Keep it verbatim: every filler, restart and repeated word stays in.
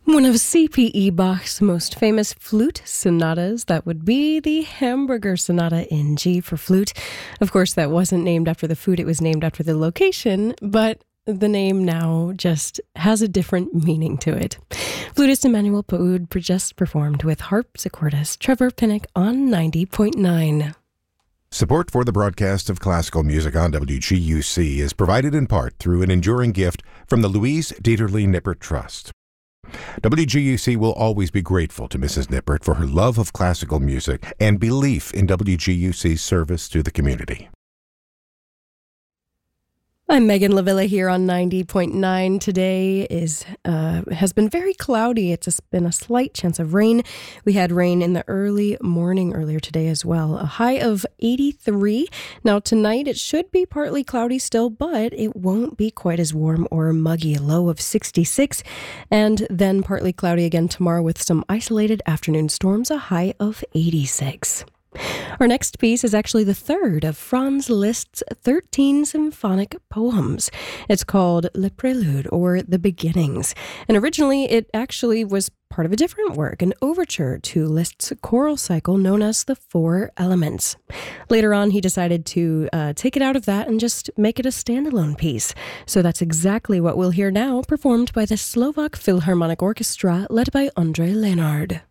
One of C P E Bach's most famous flute sonatas, that would be the Hamburger Sonata in G for flute. Of course, that wasn't named after the food, it was named after the location, but the name now just has a different meaning to it. Flutist Emmanuel Paoud just performed with harpsichordist Trevor Pinnock on ninety point nine. Support for the broadcast of classical music on W G U C is provided in part through an enduring gift from the Louise Dieterle Nippert Trust. W G U C will always be grateful to Missus Nippert for her love of classical music and belief in W G U C's service to the community. I'm Megan Lavilla here on ninety point nine. Today is uh, has been very cloudy. It's a, been a slight chance of rain. We had rain in the early morning earlier today as well. A high of eighty-three. Now tonight it should be partly cloudy still, but it won't be quite as warm or muggy. A low of sixty-six. And then partly cloudy again tomorrow with some isolated afternoon storms. A high of eighty-six. Our next piece is actually the third of Franz Liszt's thirteen symphonic poems. It's called Le Prélude, or The Beginnings. And originally, it actually was part of a different work, an overture to Liszt's choral cycle known as The Four Elements. Later on, he decided to uh, take it out of that and just make it a standalone piece. So that's exactly what we'll hear now, performed by the Slovak Philharmonic Orchestra, led by Ondrej Lenard.